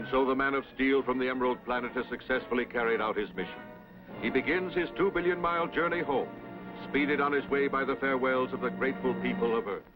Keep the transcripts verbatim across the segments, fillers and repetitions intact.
And so the Man of Steel from the Emerald Planet has successfully carried out his mission. He begins his two billion mile journey home, speeded on his way by the farewells of the grateful people of Earth.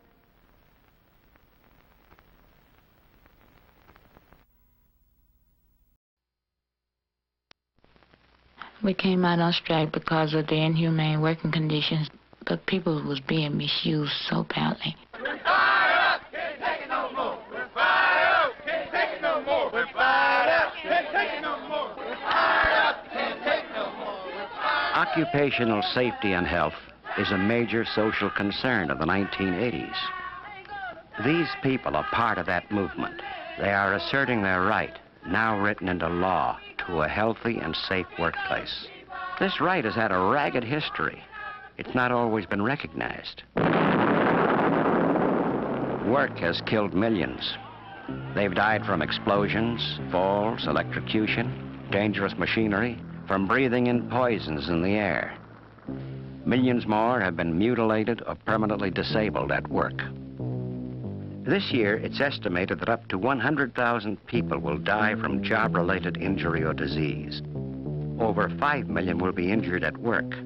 We came out on strike because of the inhumane working conditions, but people was being misused so badly. We're fired up! Can't take it no more! We're fired up! Can't take it no more! We're fired up! Can't take it no more! We're fired up! Can't take it no more! We're fired up! Occupational safety and health is a major social concern of the nineteen eighties. These people are part of that movement. They are asserting their right, now written into law, to a healthy and safe workplace. This right has had a ragged history. It's not always been recognized. Work has killed millions. They've died from explosions, falls, electrocution, dangerous machinery, from breathing in poisons in the air. Millions more have been mutilated or permanently disabled at work. This year, it's estimated that up to one hundred thousand people will die from job-related injury or disease. Over five million will be injured at work.